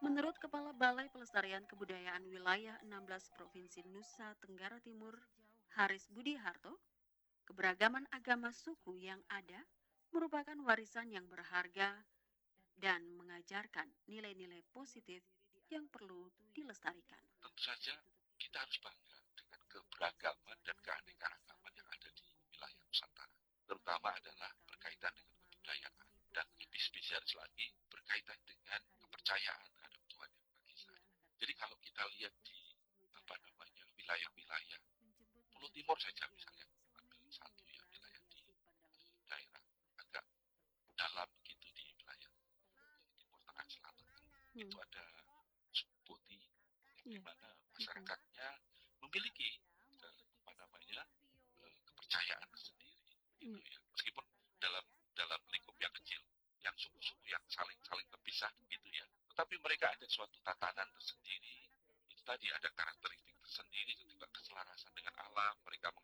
Menurut Kepala Balai Pelestarian Kebudayaan Wilayah 16 Provinsi Nusa Tenggara Timur, Haris Budi Harto, keberagaman agama suku yang ada merupakan warisan yang berharga dan mengajarkan nilai-nilai positif yang perlu dilestarikan. Tentu saja kita harus bangga dengan keberagaman dan keanekaragaman yang ada di wilayah Nusantara. Terutama adalah berkaitan dengan kebudayaan dan lebih spesialis lagi berkaitan dengan kepercayaan terhadap Tuhan Yang Maha Esa. Jadi kalau kita lihat di wilayah-wilayah Pulau Timur saja misalnya, ambil satu ya wilayah di daerah agak dalam begitu di wilayah Timur Tengah Selatan itu ada suku Poti yang dimana masyarakatnya memiliki kepercayaan sendiri gitu ya, meskipun dalam dalam lingkup yang kecil yang suku-suku yang saling terpisah gitu ya, tetapi mereka ada suatu tatanan tersendiri. Itu tadi ada karakteristik tersendiri, juga keselarasan dengan alam, mereka